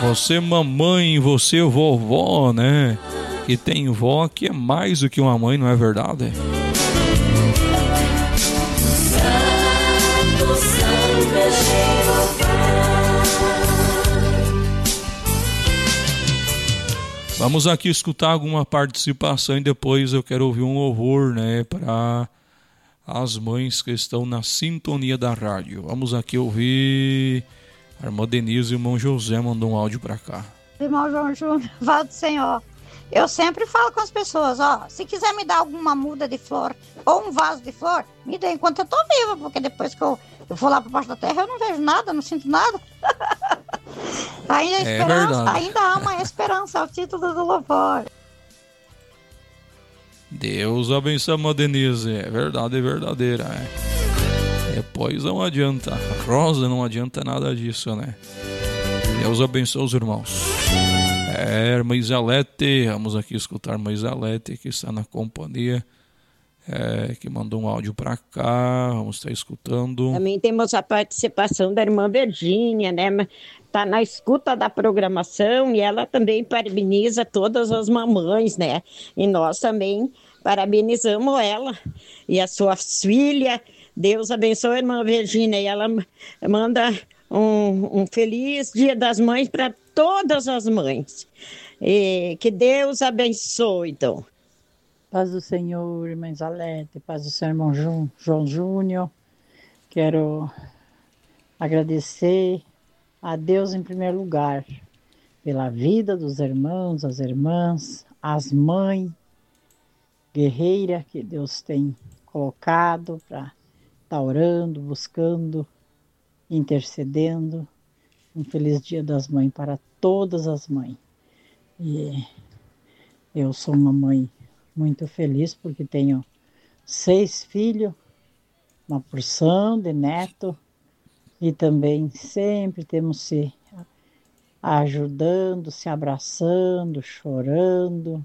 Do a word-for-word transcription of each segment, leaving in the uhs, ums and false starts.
Você mamãe, você vovó, né? Que tem vó que é mais do que uma mãe, não é verdade? Santo, Santo é Jeová. Vamos aqui escutar alguma participação e depois eu quero ouvir um louvor, né, para as mães que estão na sintonia da rádio. Vamos aqui ouvir a irmã Denise e o irmão José mandou um áudio para cá. Irmão João Júnior, Val do Senhor. Eu sempre falo com as pessoas, ó, se quiser me dar alguma muda de flor ou um vaso de flor, me dê enquanto eu tô viva, porque depois que eu, eu for lá para baixo da terra, eu não vejo nada, não sinto nada. Ainda, é esperança, ainda há uma esperança, é o título do louvor. Deus abençoe a irmã Denise, é verdade, é verdadeira. É. É, pois não adianta, Rosa, não adianta nada disso, né? Deus abençoe os irmãos. É, irmã Isalete, vamos aqui escutar a irmã Isalete, que está na companhia, é, que mandou um áudio para cá, vamos estar escutando. Também temos a participação da irmã Virgínia, né? Está na escuta da programação e ela também parabeniza todas as mamães, né? E nós também parabenizamos ela e a sua filha. Deus abençoe a irmã Virgínia e ela manda um, um feliz Dia das Mães para todas as mães. E que Deus abençoe, então. Paz do Senhor, irmã Isalete, paz do Senhor, irmão João, João Júnior. Quero agradecer a Deus em primeiro lugar pela vida dos irmãos, as irmãs, as mães guerreiras que Deus tem colocado para estar orando, buscando, intercedendo. Um feliz Dia das Mães para todas as mães. E eu sou uma mãe muito feliz porque tenho seis filhos, uma porção de neto e também sempre temos se ajudando, se abraçando, chorando,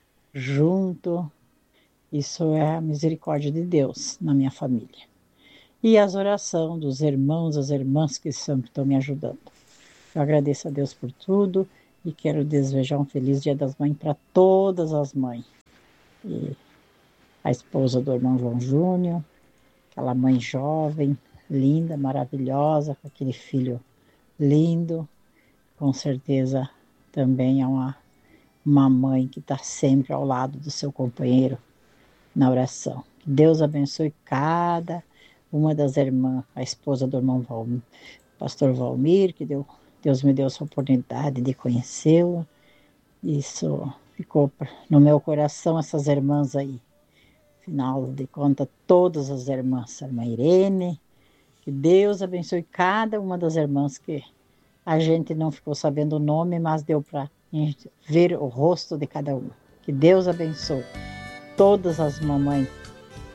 junto. Isso é a misericórdia de Deus na minha família. E as orações dos irmãos, as irmãs que sempre estão me ajudando. Eu agradeço a Deus por tudo e quero desejar um feliz Dia das Mães para todas as mães. E a esposa do irmão João Júnior, aquela mãe jovem, linda, maravilhosa, com aquele filho lindo, com certeza também é uma, uma mãe que está sempre ao lado do seu companheiro na oração. Que Deus abençoe cada uma das irmãs, a esposa do irmão Valmir, pastor Valmir, que deu, Deus me deu essa oportunidade de conhecê-lo. Isso ficou no meu coração, essas irmãs aí. Afinal de contas, todas as irmãs, a irmã Irene, que Deus abençoe cada uma das irmãs que a gente não ficou sabendo o nome, mas deu para ver o rosto de cada uma. Que Deus abençoe todas as mamães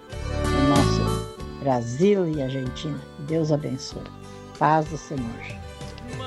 do nosso Brasil e Argentina. Que Deus abençoe. Paz do Senhor.